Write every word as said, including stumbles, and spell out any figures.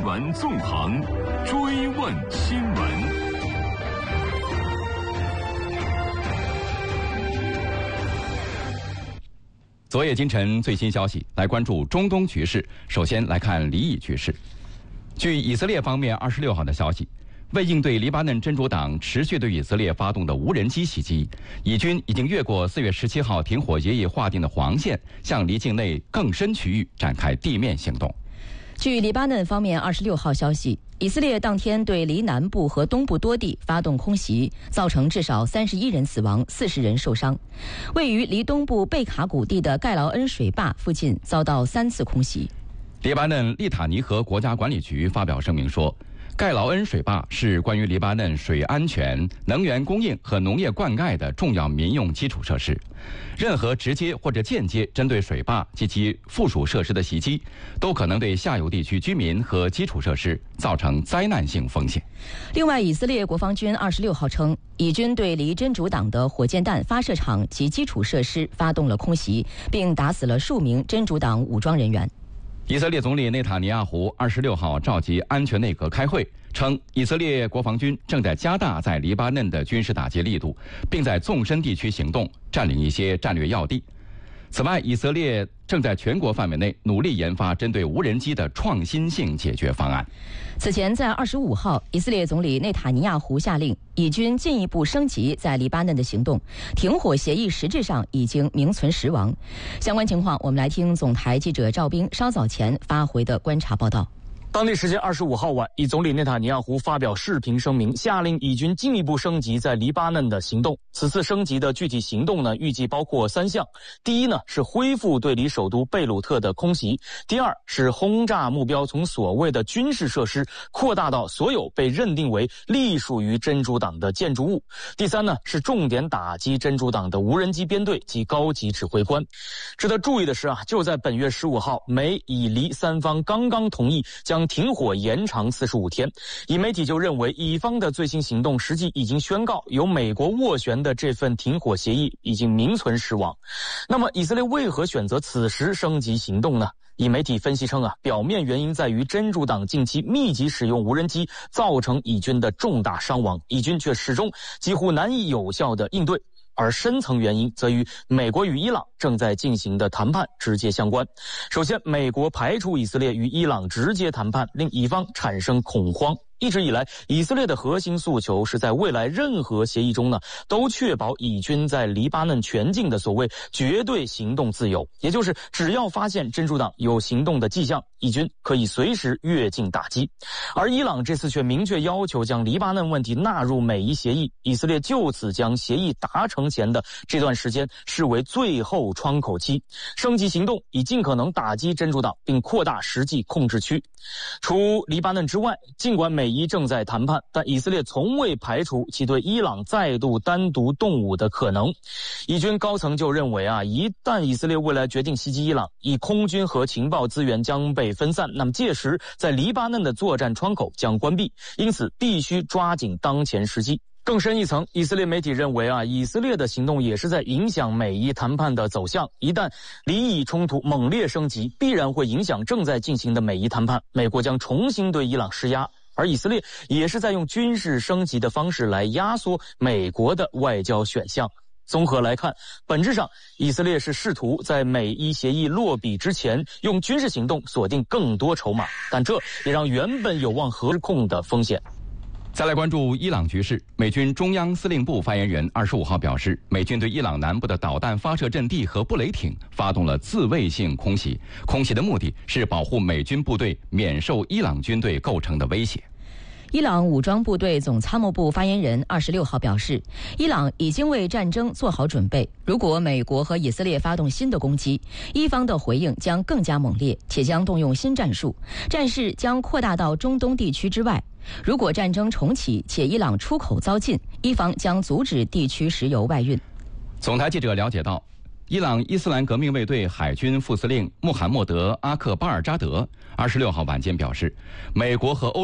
闻纵横，追问新闻。 昨夜今晨最新消息，来关注中东局势。首先来看黎以局势。据以色列方面二十六号的消息，为应对黎巴嫩真主党持续对以色列发动的无人机袭击，以军已经越过四月十七号停火协议划定的黄线，向离境内更深区域展开地面行动。 据黎巴嫩方面二十六号消息，以色列当天对黎南部和东部多地发动空袭，造成至少三十一人死亡，四十人受伤。位于黎东部贝卡谷地的盖劳恩水坝附近遭到三次空袭。 黎巴嫩利塔尼河国家管理局发表声明说，盖劳恩水坝是关于黎巴嫩水安全、能源供应和农业灌溉的重要民用基础设施。任何直接或者间接针对水坝及其附属设施的袭击，都可能对下游地区居民和基础设施造成灾难性风险。 另外，以色列国防军二十六号称，以军对离真主党的火箭弹发射场及基础设施发动了空袭，并打死了数名真主党武装人员。 以色列总理内塔尼亚胡二十六号召集安全内阁开会，称以色列国防军正在加大在黎巴嫩的军事打击力度，并在纵深地区行动，占领一些战略要地。此外，以色列正在全国范围内努力研发针对无人机的创新性解决方案。 此前，在二十五号，以色列总理内塔尼亚胡下令以军进一步升级在黎巴嫩的行动，停火协议实质上已经名存实亡。相关情况，我们来听总台记者赵冰稍早前发回的观察报道。 当地时间二十五号晚，以总理内塔尼亚胡发表视频声明，下令以军进一步升级在黎巴嫩的行动。此次升级的具体行动呢，预计包括三项。第一呢，是恢复对离首都贝鲁特的空袭；第二是轰炸目标从所谓的军事设施扩大到所有被认定为隶属于真主党的建筑物；第三呢，是重点打击真主党的无人机编队及高级指挥官。值得注意的是啊，就在本月十五号，美以黎三方刚刚同意将停火延长四十五天，以媒体就认为以方的最新行动实际已经宣告由美国斡旋的这份停火协议已经名存实亡。那么以色列为何选择此时升级行动呢？以媒体分析称啊，表面原因在于真主党近期密集使用无人机，造成以军的重大伤亡，以军却始终几乎难以有效地应对。而深层原因则与美国与伊朗正在进行的谈判直接相关。首先，美国排除以色列与伊朗直接谈判，令以方产生恐慌。一直以来，以色列的核心诉求是在未来任何协议中呢，都确保以军在黎巴嫩全境的所谓绝对行动自由，也就是只要发现真主党有行动的迹象，以军可以随时越境打击。而伊朗这次却明确要求将黎巴嫩问题纳入美伊协议，以色列就此将协议达成前的这段时间视为最后窗口期，升级行动以尽可能打击真主党，并扩大实际控制区。除黎巴嫩之外，尽管美伊正在谈判，但以色列从未排除其对伊朗再度单独动武的可能。以军高层就认为啊，一旦以色列未来决定袭击伊朗，以空军和情报资源将被分散，那么届时在黎巴嫩的作战窗口将关闭，因此必须抓紧当前时机。更深一层，以色列媒体认为啊，以色列的行动也是在影响美伊谈判的走向。一旦黎以冲突猛烈升级，必然会影响正在进行的美伊谈判，美国将重新对伊朗施压。而以色列也是在用军事升级的方式来压缩美国的外交选项。综合来看，本质上以色列是试图在美伊协议落笔之前用军事行动锁定更多筹码，但这也让原本有望失控的风险。 再来关注伊朗局势，美军中央司令部发言人二十五号表示，美军对伊朗南部的导弹发射阵地和布雷艇发动了自卫性空袭，空袭的目的是保护美军部队免受伊朗军队构成的威胁。 伊朗武装部队总参谋部发言人二十六号表示，伊朗已经为战争做好准备，如果美国和以色列发动新的攻击，伊方的回应将更加猛烈，且将动用新战术，战事将扩大到中东地区之外。如果战争重启且伊朗出口遭禁，伊方将阻止地区石油外运。 总台记者了解到，伊朗伊斯兰革命卫队海军副司令穆罕默德·阿克巴尔扎德二十六号晚间表示，美国和欧